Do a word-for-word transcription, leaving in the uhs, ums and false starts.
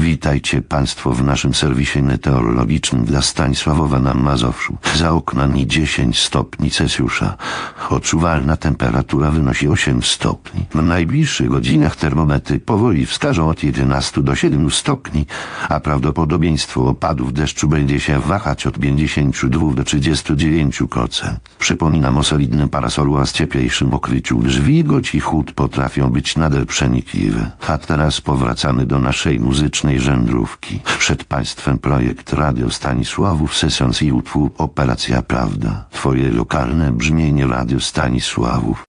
Witajcie Państwo w naszym serwisie meteorologicznym dla Stanisławowa na Mazowszu. Za oknami dziesięć stopni Celsjusza. Odczuwalna temperatura wynosi osiem stopni. W najbliższych godzinach termometry powoli wskażą od jedenastu do siedmiu stopni, a prawdopodobieństwo opadów deszczu będzie się wahać od pięćdziesięciu dwóch do trzydziestu dziewięciu procent. Przypominam o solidnym parasolu, a z cieplejszym okryciu, gdyż wilgoć i chłód potrafią być nader przenikliwe. A teraz powracamy do naszej muzycznej żędrówki. Przed Państwem projekt Radio Stanisławów, sesjon i utwór Operacja Prawda. Twoje lokalne brzmienie Radio Stanisławów.